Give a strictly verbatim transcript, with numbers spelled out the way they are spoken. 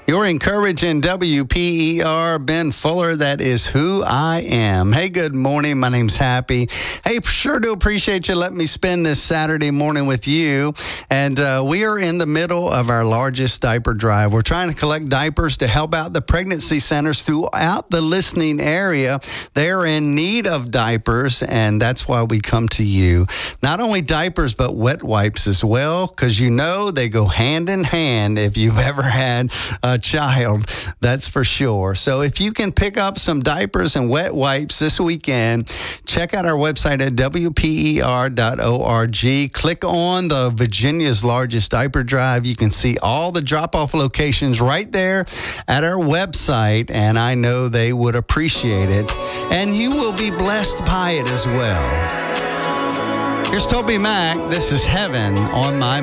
You're encouraging W P E R, Ben Fuller. That is who I am. Hey, good morning. My name's Happy. Hey, sure do appreciate you letting me spend this Saturday morning with you. And uh, we are in the middle of our largest diaper drive. We're trying to collect diapers to help out the pregnancy centers throughout the listening area. They're in need of diapers, and that's why we come to you. Not only diapers, but wet wipes as well, because you know they go hand in hand if you've ever had a child, that's for sure. So if you can pick up some diapers and wet wipes this weekend, check out our website at W P E R dot org. Click on the Virginia's largest diaper drive. You can see all the drop-off locations right there at our website, and I know they would appreciate it, and you will be blessed by it as well. Here's Toby Mac. This is Heaven on My